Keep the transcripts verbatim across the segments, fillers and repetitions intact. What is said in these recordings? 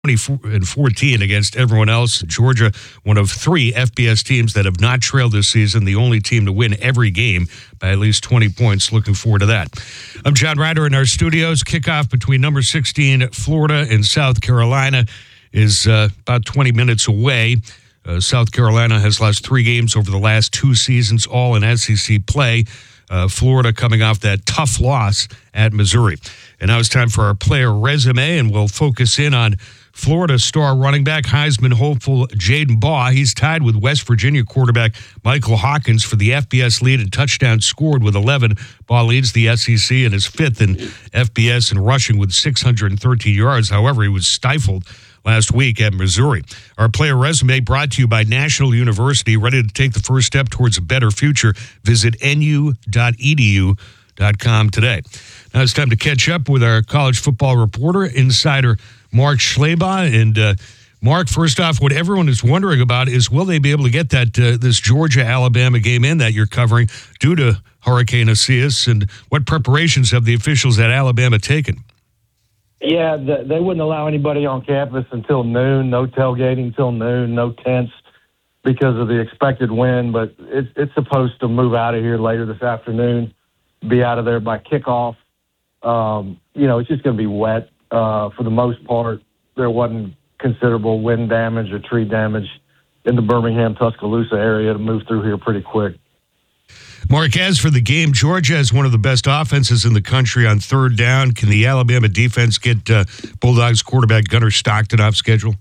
twenty and fourteen against everyone else. Georgia, one of three F B S teams that have not trailed this season, the only team to win every game by at least twenty points. Looking forward to that. I'm John Ryder in our studios. Kickoff between number sixteen, Florida, and South Carolina is uh, about twenty minutes away. Uh, South Carolina has lost three games over the last two seasons, all in S E C play. Uh, Florida coming off that tough loss at Missouri. And now it's time for our player resume, and we'll focus in on Florida star running back, Heisman hopeful Jaden Baugh. He's tied with West Virginia quarterback Michael Hawkins for the F B S lead in touchdowns scored with eleven. Baugh leads the S E C and is fifth in F B S in rushing with six hundred thirteen yards. However, he was stifled last week at Missouri. Our player resume brought to you by National University. Ready to take the first step towards a better future? Visit N U dot E D U dot com today. Now it's time to catch up with our college football reporter, insider Mark Schlabach. And uh, Mark, first off, what everyone is wondering about is, will they be able to get that uh, this Georgia-Alabama game in that you're covering due to Hurricane Isaias, and what preparations have the officials at Alabama taken? Yeah, the, they wouldn't allow anybody on campus until noon, no tailgating until noon, no tents because of the expected wind, but it's, it's supposed to move out of here later this afternoon, be out of there by kickoff. Um, you know, it's just going to be wet. Uh, for the most part, there wasn't considerable wind damage or tree damage in the Birmingham, Tuscaloosa area to move through here pretty quick. Mark, as for the game, Georgia has one of the best offenses in the country on third down. Can the Alabama defense get uh, Bulldogs quarterback Gunnar Stockton off schedule?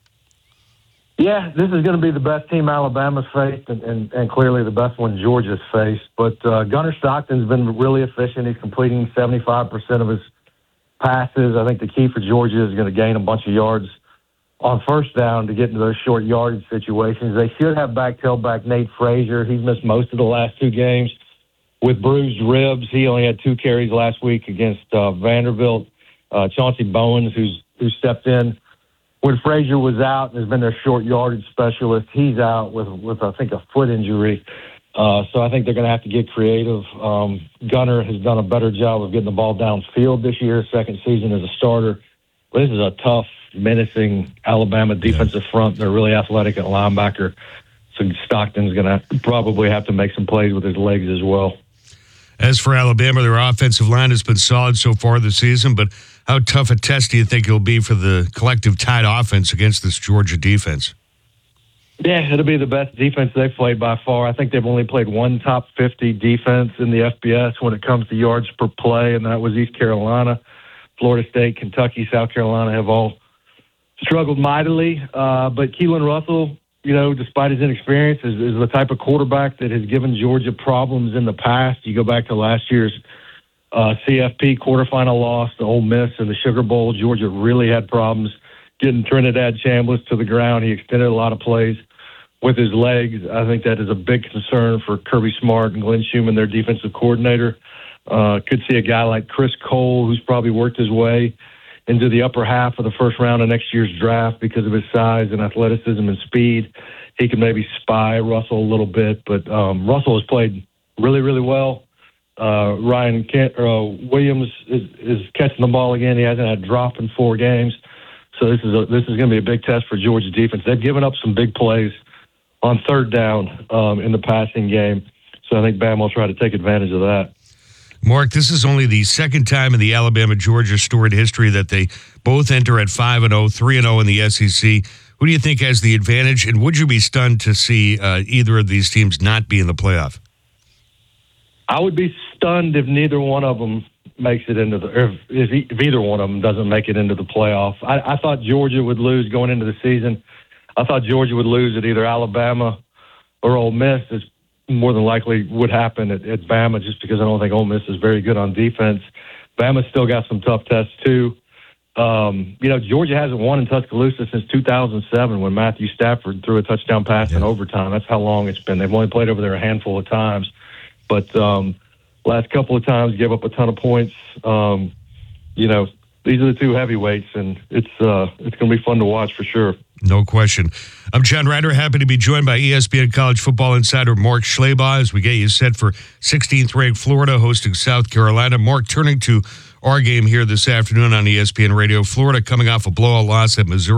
Yeah, this is going to be the best team Alabama's faced, and, and, and clearly the best one Georgia's faced. But uh, Gunnar Stockton's been really efficient. He's completing seventy-five percent of his passes. I think the key for Georgia is going to gain a bunch of yards on first down to get into those short yardage situations. They should have back tailback Nate Frazier. He's missed most of the last two games with bruised ribs. He only had two carries last week against uh, Vanderbilt. Uh, Chauncey Bowens, who's who stepped in when Frazier was out and has been their short yardage specialist. He's out with, with I think, a foot injury. Uh, so I think they're going to have to get creative. Um, Gunnar has done a better job of getting the ball downfield this year, second season as a starter. But this is a tough, menacing Alabama defensive front. They're really athletic at linebacker. So Stockton's going to probably have to make some plays with his legs as well. As for Alabama, their offensive line has been solid so far this season, but how tough a test do you think it'll be for the collective Tide offense against this Georgia defense? Yeah, it'll be the best defense they've played by far. I think they've only played one top fifty defense in the F B S when it comes to yards per play, and that was East Carolina. Florida State, Kentucky, South Carolina have all struggled mightily. Uh, but Keelan Russell, you know, despite his inexperience, is, is the type of quarterback that has given Georgia problems in the past. You go back to last year's uh, C F P quarterfinal loss to Ole Miss in the Sugar Bowl. Georgia really had problems getting Trinidad Chambliss to the ground. He extended a lot of plays with his legs. I think that is a big concern for Kirby Smart and Glenn Schumann, their defensive coordinator. Uh, could see a guy like Chris Cole, who's probably worked his way into the upper half of the first round of next year's draft because of his size and athleticism and speed. He could maybe spy Russell a little bit, but um, Russell has played really, really well. Uh, Ryan Kent, uh, Williams is, is catching the ball again. He hasn't had a drop in four games. So this is a, this is going to be a big test for Georgia's defense. They've given up some big plays on third down um, in the passing game. So I think Bama will try to take advantage of that. Mark, this is only the second time in the Alabama-Georgia storied history that they both enter at five and oh, three and oh in the S E C. Who do you think has the advantage, and would you be stunned to see uh, either of these teams not be in the playoff? I would be stunned if neither one of them makes it into the, or if, if either one of them doesn't make it into the playoff. I, I thought Georgia would lose going into the season. I thought Georgia would lose at either Alabama or Ole Miss. It's more than likely would happen at, at Bama, just because I don't think Ole Miss is very good on defense. Bama's still got some tough tests too. Um, you know, Georgia hasn't won in Tuscaloosa since two thousand seven when Matthew Stafford threw a touchdown pass yeah. in overtime. That's how long it's been. They've only played over there a handful of times, but um, last couple of times gave up a ton of points. Um, you know, these are the two heavyweights, and it's uh, it's going to be fun to watch for sure. No question. I'm John Ryder, happy to be joined by E S P N college football insider Mark Schlabach as we get you set for sixteenth ranked Florida hosting South Carolina. Mark, turning to our game here this afternoon on E S P N Radio. Florida coming off a blowout loss at Missouri.